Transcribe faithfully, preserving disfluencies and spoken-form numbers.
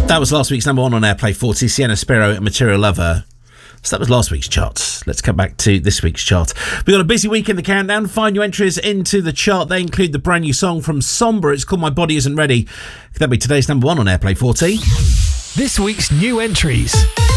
That was last week's number one on Airplay forty, Sienna Spiro and Material Lover. So that was last week's chart. Let's come back to this week's chart. We've got a busy week in the countdown. Find your entries into the chart. They include the brand new song from Somber. It's called My Body Isn't Ready. That'll be today's number one on Airplay forty. This week's new entries.